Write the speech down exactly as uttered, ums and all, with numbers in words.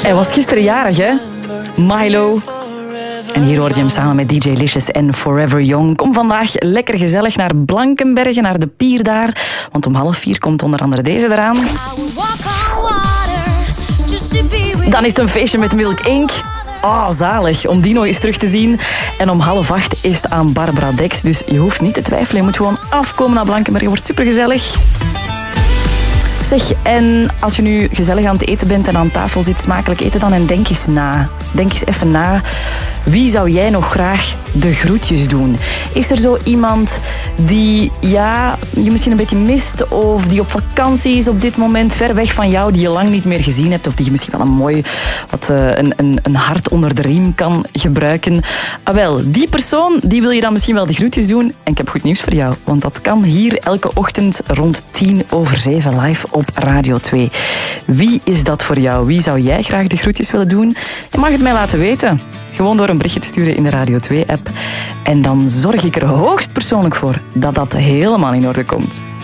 Hij was gisteren jarig, hè? Milo. En hier hoorde je hem samen met D J Licious en Forever Young. Kom vandaag lekker gezellig naar Blankenbergen, naar de pier daar. Want om half vier komt onder andere deze eraan. Dan is het een feestje met Milk Inc. Oh, zalig om die nog eens terug te zien. En om half acht is het aan Barbara Dex. Dus je hoeft niet te twijfelen. Je moet gewoon afkomen naar Blankenbergen. Wordt supergezellig. Zeg, en als je nu gezellig aan het eten bent en aan tafel zit, smakelijk eten dan en denk eens na. Denk eens even na. Wie zou jij nog graag de groetjes doen? Is er zo iemand die ja, je misschien een beetje mist of die op vakantie is op dit moment, ver weg van jou, die je lang niet meer gezien hebt of die je misschien wel een mooi wat, uh, een, een, een hart onder de riem kan gebruiken? Ah, wel, die persoon die wil je dan misschien wel de groetjes doen. En ik heb goed nieuws voor jou, want dat kan hier elke ochtend rond tien over zeven live op Radio twee. Wie is dat voor jou? Wie zou jij graag de groetjes willen doen? Je mag het mij laten weten. Gewoon door een berichtje te sturen in de Radio twee app. En dan zorg ik er hoogstpersoonlijk voor dat dat helemaal in orde komt.